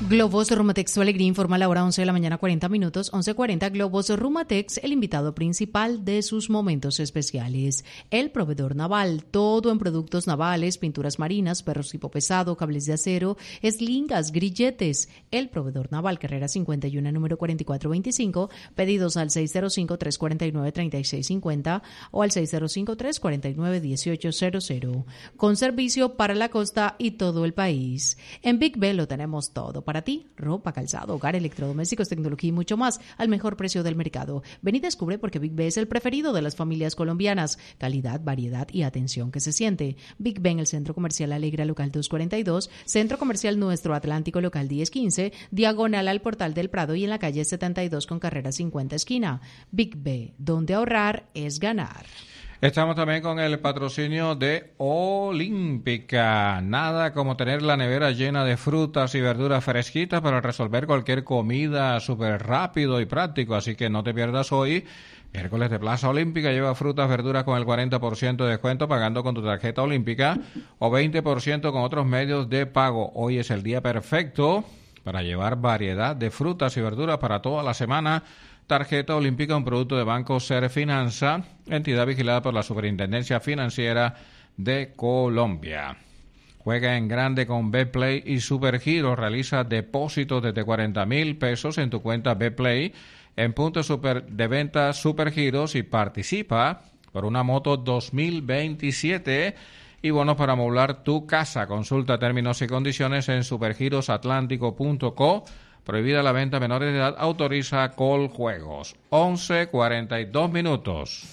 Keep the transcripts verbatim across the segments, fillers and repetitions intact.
Globos Rumatex, su alegría informa a la hora once de la mañana, cuarenta minutos, once cuarenta. Globos Rumatex, el invitado principal de sus momentos especiales. El proveedor naval, todo en productos navales, pinturas marinas, perros tipo pesado, cables de acero, eslingas, grilletes. El proveedor naval, carrera cincuenta y uno, número cuarenta y cuatro veinticinco. Pedidos al seis cero cinco, tres cuatro nueve, tres seis cinco cero o al seis cero cinco, tres cuatro nueve, uno ocho cero cero. Con servicio para la costa y todo el país. En Big B lo tenemos todo para ti: ropa, calzado, hogar, electrodomésticos, tecnología y mucho más al mejor precio del mercado. Ven y descubre por qué Big B es el preferido de las familias colombianas. Calidad, variedad y atención que se siente. Big B en el Centro Comercial Alegra, local doscientos cuarenta y dos, Centro Comercial Nuestro Atlántico, local diez quince, diagonal al Portal del Prado y en la calle setenta y dos con carrera cincuenta esquina. Big B, donde ahorrar es ganar. Estamos también con el patrocinio de Olímpica. Nada como tener la nevera llena de frutas y verduras fresquitas para resolver cualquier comida súper rápido y práctico. Así que no te pierdas hoy, miércoles de Plaza Olímpica. Lleva frutas, verduras con el cuarenta por ciento de descuento pagando con tu tarjeta Olímpica o veinte por ciento con otros medios de pago. Hoy es el día perfecto para llevar variedad de frutas y verduras para toda la semana. Tarjeta Olímpica, un producto de Banco Serfinanza, entidad vigilada por la Superintendencia Financiera de Colombia. Juega en grande con Betplay y Supergiros. Realiza depósitos desde cuarenta mil pesos en tu cuenta Betplay en puntos super de venta Supergiros y participa por una moto dos mil veintisiete y bonos para amoblar tu casa. Consulta términos y condiciones en supergiros atlántico punto co. Prohibida la venta a menores de edad. Autoriza Coljuegos. once cuarenta y dos minutos.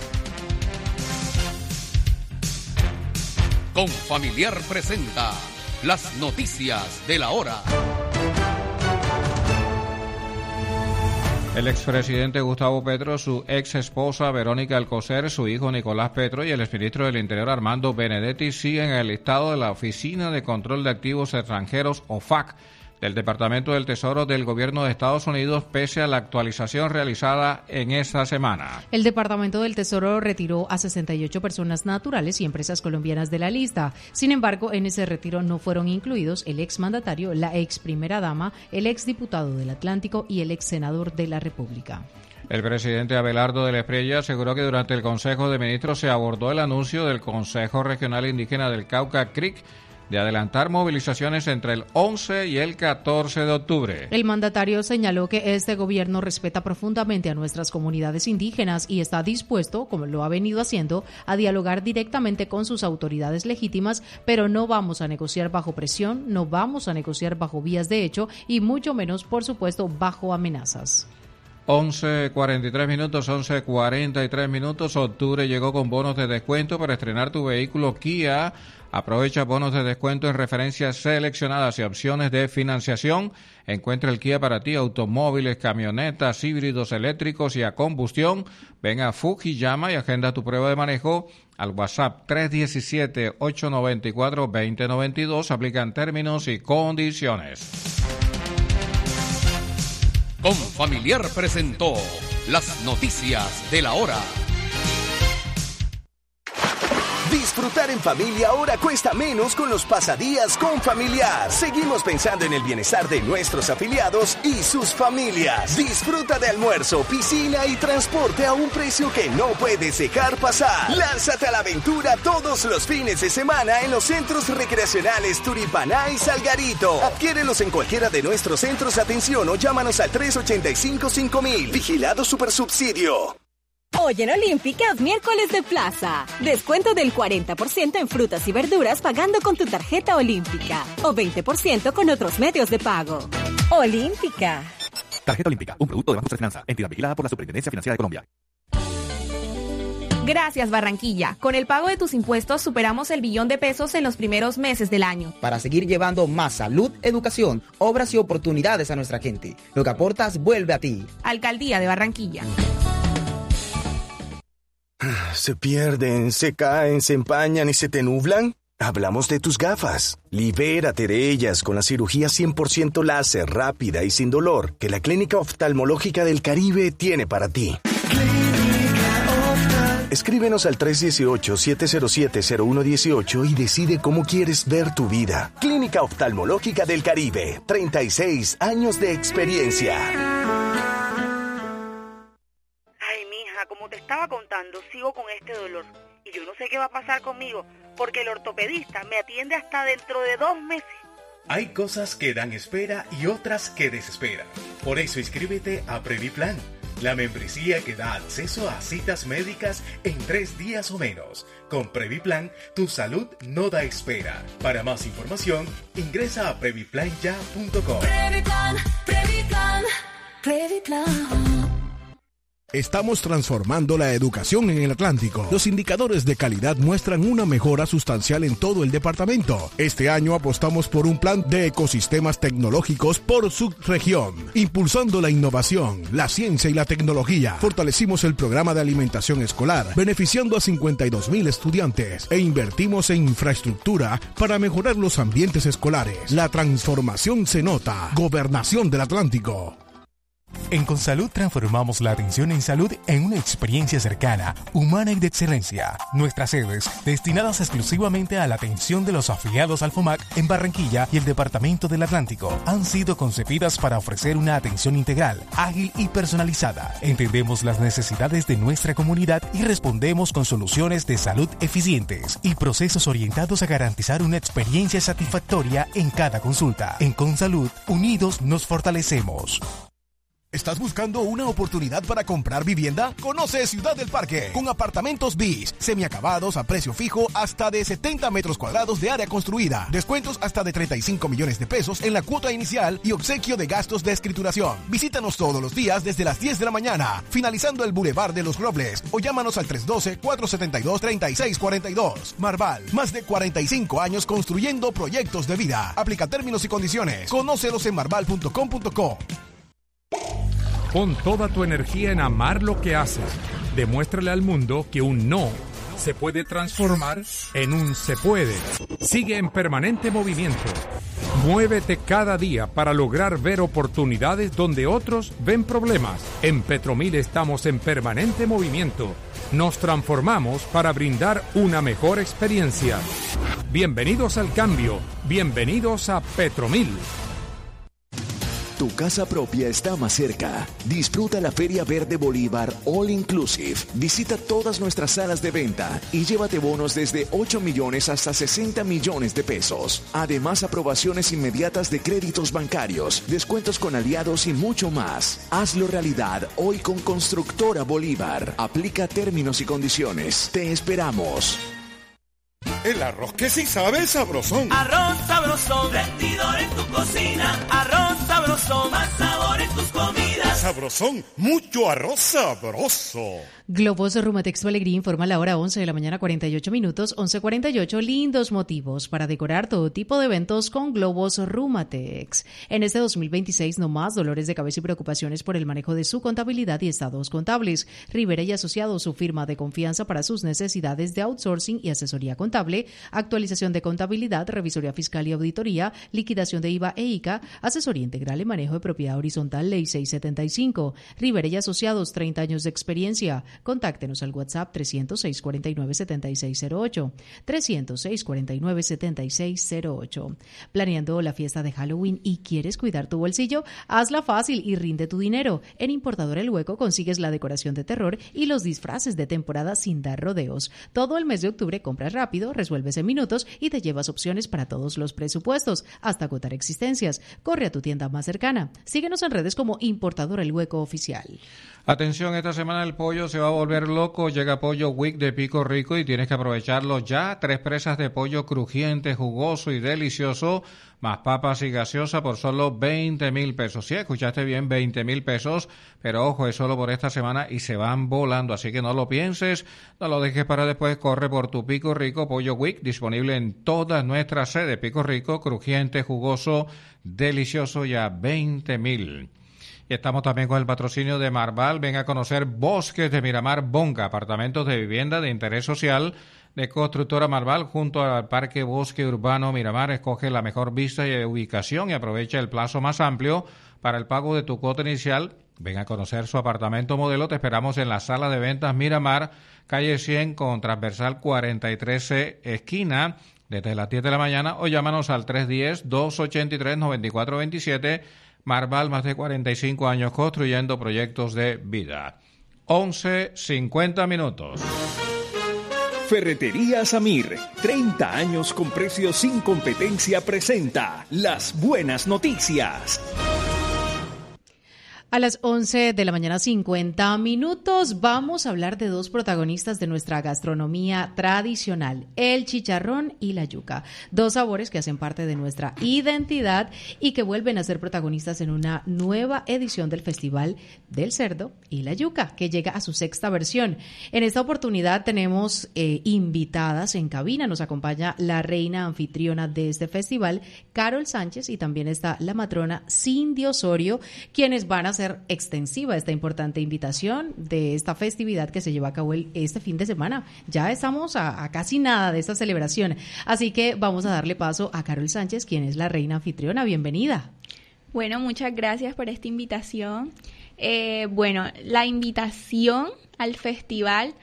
Confamiliar presenta las noticias de la hora. El expresidente Gustavo Petro, su ex esposa Verónica Alcocer, su hijo Nicolás Petro y el exministro del Interior Armando Benedetti siguen en el listado de la Oficina de Control de Activos Extranjeros, O F A C, del Departamento del Tesoro del Gobierno de Estados Unidos, pese a la actualización realizada en esta semana. El Departamento del Tesoro retiró a sesenta y ocho personas naturales y empresas colombianas de la lista. Sin embargo, en ese retiro no fueron incluidos el exmandatario, la ex primera dama, el exdiputado del Atlántico y el ex senador de la República. El presidente Abelardo de la Espriella aseguró que durante el Consejo de Ministros se abordó el anuncio del Consejo Regional Indígena del Cauca, C R I C, de adelantar movilizaciones entre el once y el catorce de octubre. El mandatario señaló que este gobierno respeta profundamente a nuestras comunidades indígenas y está dispuesto, como lo ha venido haciendo, a dialogar directamente con sus autoridades legítimas, pero no vamos a negociar bajo presión, no vamos a negociar bajo vías de hecho y mucho menos, por supuesto, bajo amenazas. once cuarenta y tres minutos, once cuarenta y tres minutos. Octubre llegó con bonos de descuento para estrenar tu vehículo Kia. Aprovecha bonos de descuento en referencias seleccionadas y opciones de financiación. Encuentra el Kia para ti, automóviles, camionetas, híbridos eléctricos y a combustión. Ven a Fujiyama y agenda tu prueba de manejo al WhatsApp tres uno siete, ocho nueve cuatro, dos cero nueve dos. Aplican términos y condiciones. Confamiliar presentó las noticias de la hora. Disfrutar en familia ahora cuesta menos con los pasadías Confamiliar. Seguimos pensando en el bienestar de nuestros afiliados y sus familias. Disfruta de almuerzo, piscina y transporte a un precio que no puedes dejar pasar. Lánzate a la aventura todos los fines de semana en los centros recreacionales Turipaná y Salgarito. Adquiérelos en cualquiera de nuestros centros de atención o llámanos al tres ocho cinco, cinco mil. Vigilado Supersubsidio. Hoy en Olímpica es miércoles de plaza. Descuento del cuarenta por ciento en frutas y verduras pagando con tu tarjeta Olímpica o veinte por ciento con otros medios de pago. Olímpica. Tarjeta Olímpica, un producto de Banco Serfinanza, entidad vigilada por la Superintendencia Financiera de Colombia. Gracias, Barranquilla. Con el pago de tus impuestos superamos el billón de pesos en los primeros meses del año. Para seguir llevando más salud, educación, obras y oportunidades a nuestra gente. Lo que aportas vuelve a ti. Alcaldía de Barranquilla. ¿Se pierden, se caen, se empañan y se te nublan? Hablamos de tus gafas. Libérate de ellas con la cirugía cien por ciento láser, rápida y sin dolor que la Clínica Oftalmológica del Caribe tiene para ti. Escríbenos al tres uno ocho, siete cero siete, cero uno uno ocho y decide cómo quieres ver tu vida. Clínica Oftalmológica del Caribe. treinta y seis años de experiencia. Ay, mija, como te estaba contando, sigo con este dolor. Y yo no sé qué va a pasar conmigo, porque el ortopedista me atiende hasta dentro de dos meses. Hay cosas que dan espera y otras que desesperan. Por eso inscríbete a Previplan, la membresía que da acceso a citas médicas en tres días o menos. Con Previplan, tu salud no da espera. Para más información, ingresa a previplan ya punto com. Previplan, Previplan, Previplan. Estamos transformando la educación en el Atlántico. Los indicadores de calidad muestran una mejora sustancial en todo el departamento. Este año apostamos por un plan de ecosistemas tecnológicos por subregión, impulsando la innovación, la ciencia y la tecnología. Fortalecimos el programa de alimentación escolar, beneficiando a cincuenta y dos mil estudiantes, e invertimos en infraestructura para mejorar los ambientes escolares. La transformación se nota. Gobernación del Atlántico. En Consalud transformamos la atención en salud en una experiencia cercana, humana y de excelencia. Nuestras sedes, destinadas exclusivamente a la atención de los afiliados al FOMAC en Barranquilla y el Departamento del Atlántico, han sido concebidas para ofrecer una atención integral, ágil y personalizada. Entendemos las necesidades de nuestra comunidad y respondemos con soluciones de salud eficientes y procesos orientados a garantizar una experiencia satisfactoria en cada consulta. En Consalud, unidos nos fortalecemos. ¿Estás buscando una oportunidad para comprar vivienda? Conoce Ciudad del Parque, con apartamentos bis, semiacabados a precio fijo hasta de setenta metros cuadrados de área construida. Descuentos hasta de treinta y cinco millones de pesos en la cuota inicial y obsequio de gastos de escrituración. Visítanos todos los días desde las diez de la mañana, finalizando el Boulevard de los Robles, o llámanos al tres uno dos, cuatro siete dos, tres seis cuatro dos. Marval, más de cuarenta y cinco años construyendo proyectos de vida. Aplica términos y condiciones. Conócelos en marval punto com punto co. Pon toda tu energía en amar lo que haces. Demuéstrale al mundo que un no se puede transformar en un se puede. Sigue en permanente movimiento. Muévete cada día para lograr ver oportunidades donde otros ven problemas. En Petromil estamos en permanente movimiento. Nos transformamos para brindar una mejor experiencia. Bienvenidos al cambio. Bienvenidos a Petromil. Tu casa propia está más cerca. Disfruta la Feria Verde Bolívar All Inclusive. Visita todas nuestras salas de venta y llévate bonos desde ocho millones hasta sesenta millones de pesos. Además, aprobaciones inmediatas de créditos bancarios, descuentos con aliados y mucho más. Hazlo realidad hoy con Constructora Bolívar. Aplica términos y condiciones. Te esperamos. El arroz que sí sabe es sabrosón. Arroz sabrosón, rendidor en tu cocina. Arroz sabrosón, más sabor en tus comidas. Sabrosón, mucho arroz sabroso. Globos Rumatex Tu Alegría informa a la hora once de la mañana, cuarenta y ocho minutos, once cuarenta y ocho. Lindos motivos para decorar todo tipo de eventos con Globos Rumatex. En este dos mil veintiséis, no más dolores de cabeza y preocupaciones por el manejo de su contabilidad y estados contables. Rivera y Asociados, su firma de confianza para sus necesidades de outsourcing y asesoría contable, actualización de contabilidad, revisoría fiscal y auditoría, liquidación de I V A e I C A, asesoría integral y manejo de propiedad horizontal, ley seiscientos setenta y cinco. Rivera y Asociados, treinta años de experiencia. Contáctenos al WhatsApp trescientos seis, cuarenta y nueve, setenta y seis cero ocho, trescientos seis, cuarenta y nueve, setenta y seis cero ocho. ¿Planeando la fiesta de Halloween y quieres cuidar tu bolsillo? Hazla fácil y rinde tu dinero. En Importador El Hueco consigues la decoración de terror y los disfraces de temporada sin dar rodeos. Todo el mes de octubre compras rápido, resuelves en minutos y te llevas opciones para todos los presupuestos, hasta agotar existencias. Corre a tu tienda más cercana. Síguenos en redes como Importador El Hueco Oficial. Atención, esta semana el pollo se va a volver loco. Llega Pollo Week de Pico Rico y tienes que aprovecharlo ya. Tres presas de pollo crujiente, jugoso y delicioso, más papas y gaseosa por solo veinte mil pesos. Sí, escuchaste bien, veinte mil pesos, pero ojo, es solo por esta semana y se van volando, así que no lo pienses, no lo dejes para después, corre por tu Pico Rico. Pollo Week disponible en todas nuestras sedes. Pico Rico, crujiente, jugoso, delicioso y a veinte mil. Y estamos también con el patrocinio de Marval. Ven a conocer Bosques de Miramar Bonga, apartamentos de vivienda de interés social de Constructora Marval junto al Parque Bosque Urbano Miramar. Escoge la mejor vista y ubicación y aprovecha el plazo más amplio para el pago de tu cuota inicial Ven a conocer su apartamento modelo. Te esperamos en la sala de ventas Miramar, calle cien con transversal cuarenta y tres C, esquina, desde las diez de la mañana, o llámanos al tres uno cero, dos ocho tres, nueve cuatro dos siete. Marval, más de cuarenta y cinco años construyendo proyectos de vida. once cincuenta minutos. Ferretería Samir, treinta años con precios sin competencia, presenta las buenas noticias. A las once de la mañana, cincuenta minutos, vamos a hablar de dos protagonistas de nuestra gastronomía tradicional, el chicharrón y la yuca. Dos sabores que hacen parte de nuestra identidad y que vuelven a ser protagonistas en una nueva edición del Festival del Cerdo y la Yuca, que llega a su sexta versión. En esta oportunidad tenemos eh, invitadas en cabina. Nos acompaña la reina anfitriona de este festival, Carol Sánchez, y también está la matrona Cindy Osorio, quienes van a hacer extensiva esta importante invitación de esta festividad que se lleva a cabo el, este fin de semana. Ya estamos a, a casi nada de esta celebración, así que vamos a darle paso a Carol Sánchez, quien es la reina anfitriona. Bienvenida. Bueno, muchas gracias por esta invitación. Eh, bueno, la invitación al festival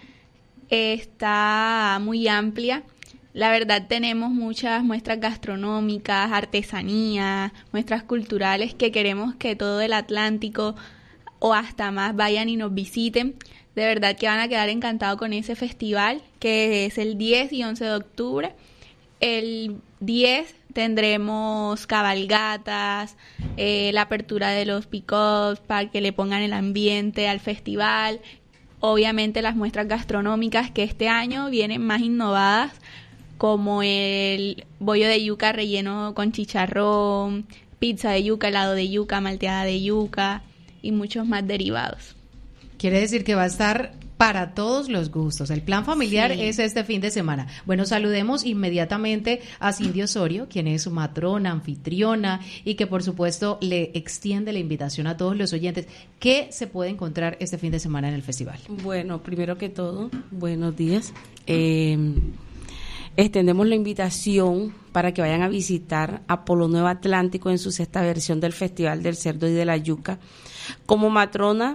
está muy amplia. La verdad, tenemos muchas muestras gastronómicas, artesanías, muestras culturales que queremos que todo el Atlántico o hasta más vayan y nos visiten. De verdad que van a quedar encantados con ese festival, que es el diez y once de octubre. El diez tendremos cabalgatas, eh, la apertura de los pick-ups para que le pongan el ambiente al festival. Obviamente las muestras gastronómicas que este año vienen más innovadas, como el bollo de yuca relleno con chicharrón, pizza de yuca, helado de yuca, malteada de yuca y muchos más derivados. Quiere decir que va a estar para todos los gustos. El plan familiar sí. es este fin de semana. Bueno, saludemos inmediatamente a Cindy Osorio, quien es su matrona, anfitriona, y que por supuesto le extiende la invitación a todos los oyentes. ¿Qué se puede encontrar este fin de semana en el festival? Bueno, primero que todo, buenos días. Eh, Extendemos la invitación para que vayan a visitar a Polo Nuevo Atlántico en su sexta versión del Festival del Cerdo y de la Yuca. Como matrona,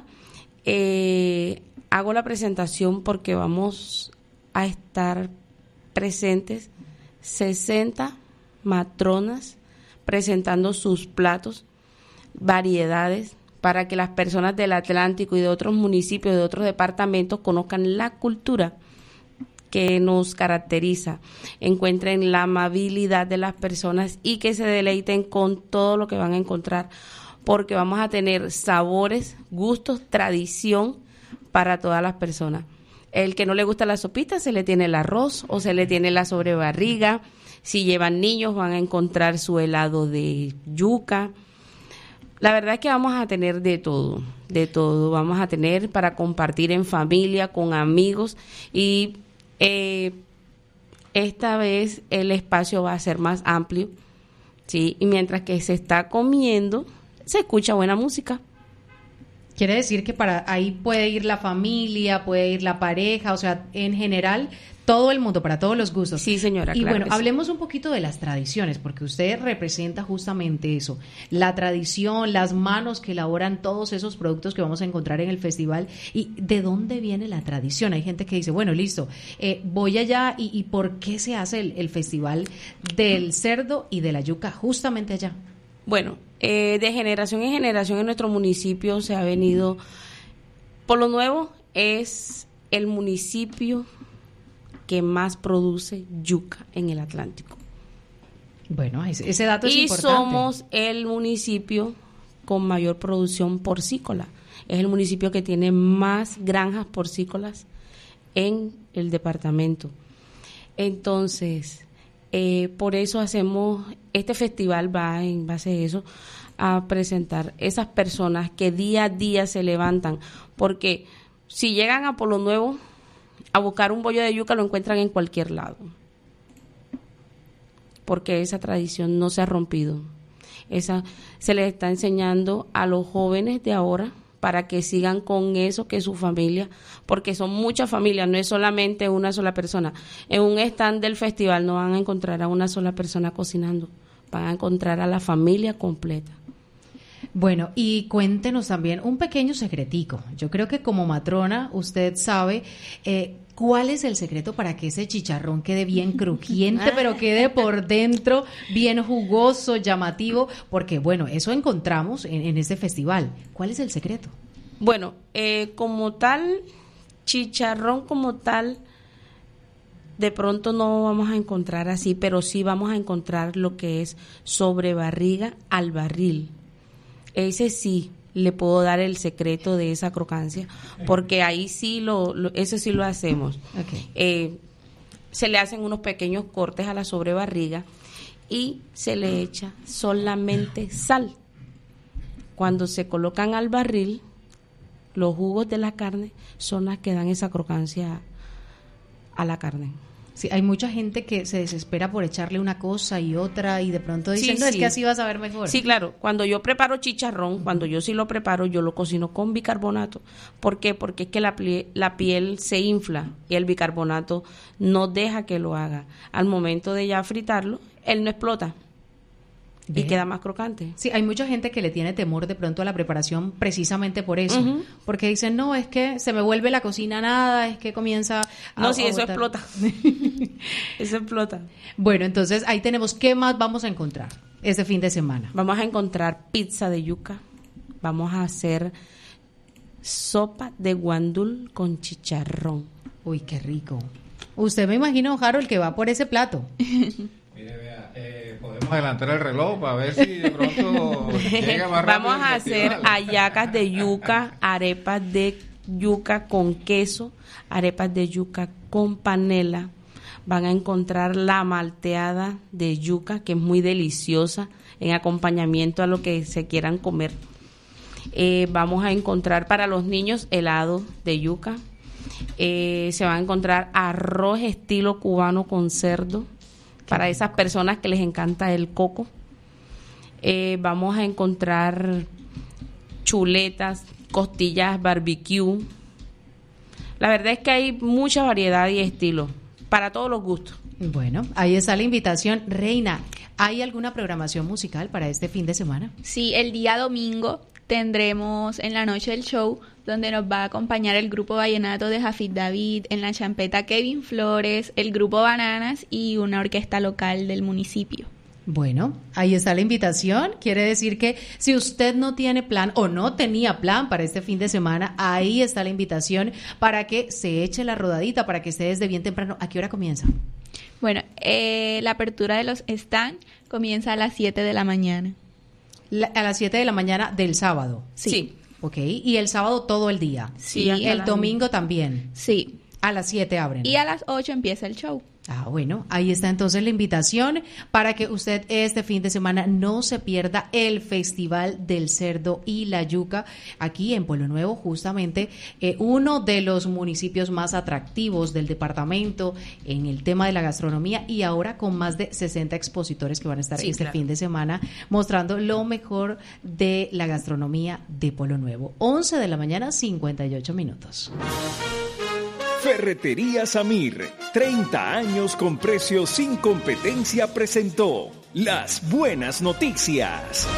eh, hago la presentación porque vamos a estar presentes sesenta matronas presentando sus platos, variedades, para que las personas del Atlántico y de otros municipios, de otros departamentos, conozcan la cultura que nos caracteriza, encuentren la amabilidad de las personas y que se deleiten con todo lo que van a encontrar, porque vamos a tener sabores, gustos, tradición para todas las personas. El que no le gusta la sopita, se le tiene el arroz o se le tiene la sobrebarriga. Si llevan niños, van a encontrar su helado de yuca. La verdad es que vamos a tener de todo, de todo. Vamos a tener para compartir en familia, con amigos, y Eh, esta vez el espacio va a ser más amplio, ¿sí? Y mientras que se está comiendo, se escucha buena música. Quiere decir que para ahí puede ir la familia, puede ir la pareja, o sea, en general, todo el mundo, para todos los gustos. Sí, señora. Y claro bueno, hablemos sí. un poquito de las tradiciones, porque usted representa justamente eso, la tradición, las manos que elaboran todos esos productos que vamos a encontrar en el festival. ¿Y de dónde viene la tradición? Hay gente que dice, bueno, listo, eh, voy allá, y, ¿y por qué se hace el, el Festival del Cerdo y de la Yuca justamente allá? Bueno, eh, de generación en generación en nuestro municipio se ha venido. Polo Nuevo es el municipio que más produce yuca en el Atlántico. Bueno, ese, ese dato es y importante. Y somos el municipio con mayor producción porcícola. Es el municipio que tiene más granjas porcícolas en el departamento. Entonces, eh, por eso hacemos, este festival va en base a eso, a presentar esas personas que día a día se levantan, porque si llegan a Polo Nuevo a buscar un bollo de yuca, lo encuentran en cualquier lado, porque esa tradición no se ha rompido. Esa se les está enseñando a los jóvenes de ahora para que sigan con eso, que su familia, porque son muchas familias, no es solamente una sola persona. En un stand del festival no van a encontrar a una sola persona cocinando, van a encontrar a la familia completa. Bueno, y cuéntenos también un pequeño secretico. Yo creo que como matrona usted sabe eh, cuál es el secreto para que ese chicharrón quede bien crujiente, pero quede por dentro bien jugoso, llamativo, porque bueno, eso encontramos en, en este festival. ¿Cuál es el secreto? Bueno, eh, como tal, chicharrón como tal, de pronto no vamos a encontrar así, pero sí vamos a encontrar lo que es sobrebarriga al barril. Ese sí le puedo dar el secreto de esa crocancia, porque ahí sí lo, lo eso sí lo hacemos. Okay. Eh, se le hacen unos pequeños cortes a la sobrebarriga y se le echa solamente sal. Cuando se colocan al barril, los jugos de la carne son las que dan esa crocancia a la carne. Sí, hay mucha gente que se desespera por echarle una cosa y otra y de pronto dicen, sí, no, sí. es que así vas a ver mejor. Sí, claro. Cuando yo preparo chicharrón, cuando yo sí lo preparo, yo lo cocino con bicarbonato. ¿Por qué? Porque es que la, plie- la piel se infla y el bicarbonato no deja que lo haga. Al momento de ya fritarlo, él no explota. Y queda más crocante. Sí, hay mucha gente que le tiene temor de pronto a la preparación precisamente por eso, uh-huh. porque dicen, no, es que se me vuelve la cocina nada, es que comienza a... No, sí, a eso botar. explota. Eso explota. Bueno, entonces ahí tenemos, ¿qué más vamos a encontrar este fin de semana? Vamos a encontrar pizza de yuca, vamos a hacer sopa de guandul con chicharrón. Uy, qué rico. Usted me imagino, Harold, que va por ese plato. Mire, vea, eh, podemos adelantar el reloj para ver si de pronto llega más rápido. Vamos a hacer hallacas de yuca, arepas de yuca con queso, arepas de yuca con panela. Van a encontrar la malteada de yuca, que es muy deliciosa, en acompañamiento a lo que se quieran comer. Eh, vamos a encontrar para los niños helado de yuca. Eh, se va a encontrar arroz estilo cubano con cerdo, para esas personas que les encanta el coco. Eh, vamos a encontrar chuletas, costillas barbecue. La verdad es que hay mucha variedad y estilo, para todos los gustos. Bueno, ahí está la invitación. Reina, ¿hay alguna programación musical para este fin de semana? Sí, el día domingo tendremos en la noche del show, donde nos va a acompañar el grupo vallenato de Jafid David, en la champeta Kevin Flores, el grupo Bananas y una orquesta local del municipio. Bueno, ahí está la invitación. Quiere decir que si usted no tiene plan o no tenía plan para este fin de semana, ahí está la invitación para que se eche la rodadita, para que esté desde bien temprano. ¿A qué hora comienza? Bueno, eh, la apertura de los stands comienza a las siete de la mañana. La, a las siete de la mañana del sábado. Sí. sí. Ok, y el sábado todo el día. Sí. Y el domingo también. Sí. A las siete abren. Y a las ocho empieza el show. Ah, bueno, ahí está entonces la invitación para que usted este fin de semana no se pierda el Festival del Cerdo y la Yuca aquí en Pueblo Nuevo, justamente eh, uno de los municipios más atractivos del departamento en el tema de la gastronomía, y ahora con más de sesenta expositores que van a estar sí, este claro. fin de semana mostrando lo mejor de la gastronomía de Pueblo Nuevo. once de la mañana, cincuenta y ocho minutos. Ferretería Samir, treinta años con precios sin competencia, presentó las buenas noticias.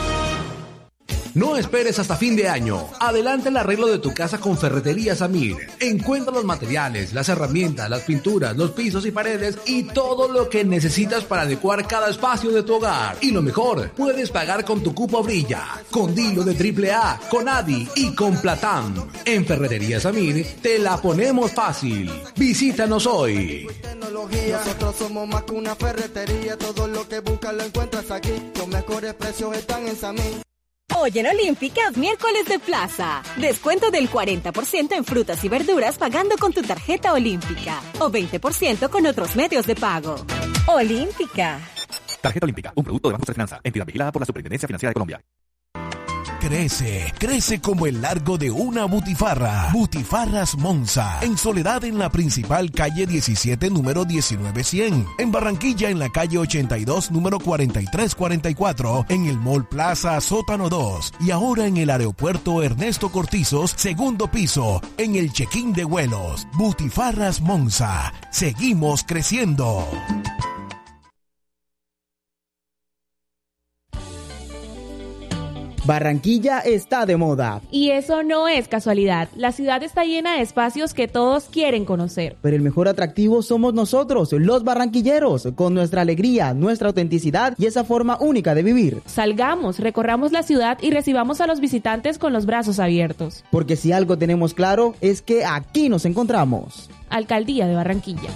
No esperes hasta fin de año. Adelanta el arreglo de tu casa con Ferretería Samir. Encuentra los materiales, las herramientas, las pinturas, los pisos y paredes y todo lo que necesitas para adecuar cada espacio de tu hogar. Y lo mejor, puedes pagar con tu cupo Brilla, con Dilo de triple A, con Adi y con Platam. En Ferretería Samir te la ponemos fácil. Visítanos hoy. Nosotros somos más que una ferretería. Todo lo que buscas lo encuentras aquí. Los mejores precios están en Samir. Hoy en Olímpicas, miércoles de plaza. Descuento del cuarenta por ciento en frutas y verduras pagando con tu tarjeta Olímpica. O veinte por ciento con otros medios de pago. Olímpica. Tarjeta Olímpica, un producto de Banco de Finanza, entidad vigilada por la Superintendencia Financiera de Colombia. Crece, crece como el largo de una butifarra. Butifarras Monza. En Soledad, en la principal calle diecisiete, número diecinueve cien. En Barranquilla, en la calle ochenta y dos, número cuarenta y tres cuarenta y cuatro. En el Mall Plaza, sótano dos. Y ahora en el aeropuerto Ernesto Cortizos, segundo piso. En el check-in de vuelos. Butifarras Monza. Seguimos creciendo. Barranquilla está de moda. Y eso no es casualidad. La ciudad está llena de espacios que todos quieren conocer. Pero el mejor atractivo somos nosotros, los barranquilleros, con nuestra alegría, nuestra autenticidad y esa forma única de vivir. Salgamos, recorramos la ciudad y recibamos a los visitantes con los brazos abiertos. Porque si algo tenemos claro es que aquí nos encontramos. Alcaldía de Barranquilla.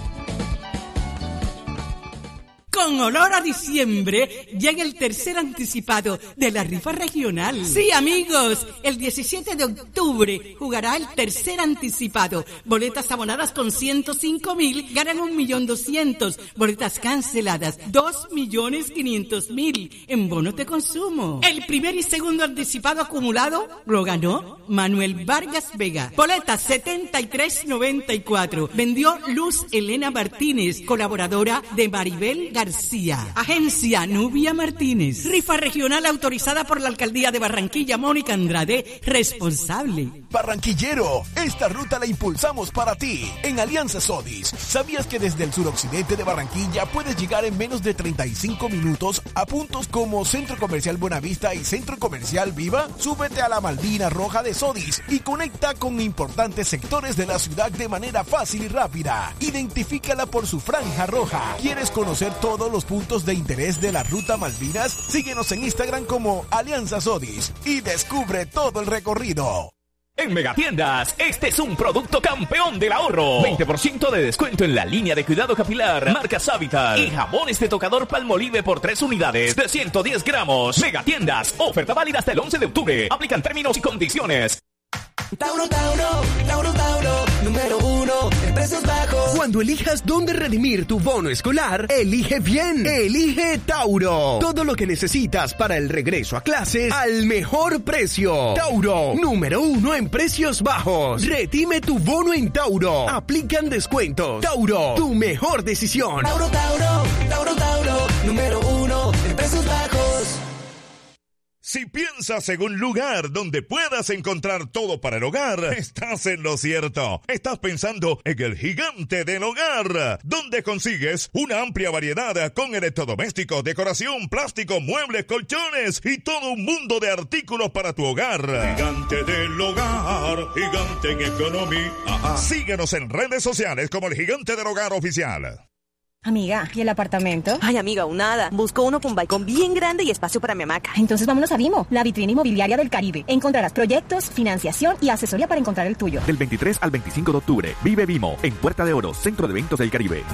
Con olor a diciembre, llega el tercer anticipado de la rifa regional. Sí, amigos, el diecisiete de octubre jugará el tercer anticipado. Boletas abonadas con ciento cinco mil ganan un millón doscientos. Boletas canceladas, dos millones quinientos mil en bonos de consumo. El primer y segundo anticipado acumulado lo ganó Manuel Vargas Vega. Boletas setenta y tres noventa y cuatro. Vendió Luz Elena Martínez, colaboradora de Maribel García. García. Agencia Nubia Martínez. Rifa regional autorizada por la Alcaldía de Barranquilla. Mónica Andrade, responsable. Barranquillero, esta ruta la impulsamos para ti. En Alianza Sodis, ¿sabías que desde el suroccidente de Barranquilla puedes llegar en menos de treinta y cinco minutos a puntos como Centro Comercial Buenavista y Centro Comercial Viva? Súbete a la Malvina Roja de Sodis y conecta con importantes sectores de la ciudad de manera fácil y rápida. Identifícala por su franja roja. ¿Quieres conocer todo todos los puntos de interés de la Ruta Malvinas? Síguenos en Instagram como Alianza Sodis y descubre todo el recorrido. En Megatiendas, este es un producto campeón del ahorro. veinte por ciento de descuento en la línea de cuidado capilar, marcas Habitat y jabones de tocador Palmolive por tres unidades de ciento diez gramos. Megatiendas, oferta válida hasta el once de octubre. Aplican términos y condiciones. Tauro, Tauro, Tauro, Tauro, número uno en precios bajos. Cuando elijas dónde redimir tu bono escolar, elige bien. Elige Tauro. Todo lo que necesitas para el regreso a clases al mejor precio. Tauro, número uno en precios bajos. Redime tu bono en Tauro. Aplican descuentos. Tauro, tu mejor decisión. Tauro, Tauro, Tauro, Tauro, número uno en precios bajos. Si piensas en un lugar donde puedas encontrar todo para el hogar, estás en lo cierto. Estás pensando en el Gigante del Hogar, donde consigues una amplia variedad con electrodomésticos, decoración, plástico, muebles, colchones y todo un mundo de artículos para tu hogar. Gigante del Hogar, gigante en economía. Ajá. Síguenos en redes sociales como el Gigante del Hogar Oficial. Amiga, ¿y el apartamento? Ay, amiga, aún nada. Busco uno con balcón bien grande y espacio para mi hamaca. Entonces vámonos a Vimo, la vitrina inmobiliaria del Caribe. Encontrarás proyectos, financiación y asesoría para encontrar el tuyo. Del veintitrés al veinticinco de octubre, vive Vimo, en Puerta de Oro, Centro de Eventos del Caribe.